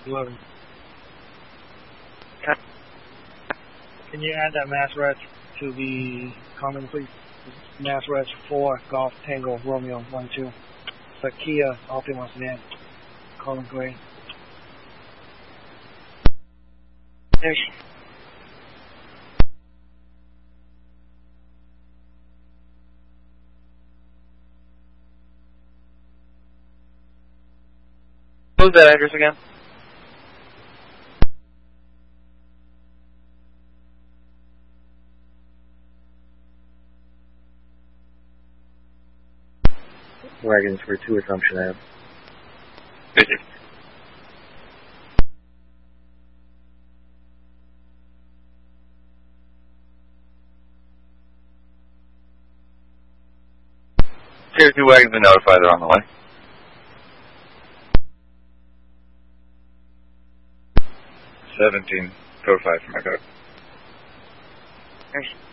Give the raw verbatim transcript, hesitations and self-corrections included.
eleven. Can you add that mass res to the comment, please? Mass res four Golf Tango Romeo one two. It's a Kia Optima sedan. Colin Gray. Yes. What was that address again? Wagons for two Assumption Ave. Busy. Tier two wagons been notified they're on the way. seventeen, code five for my code. Yes.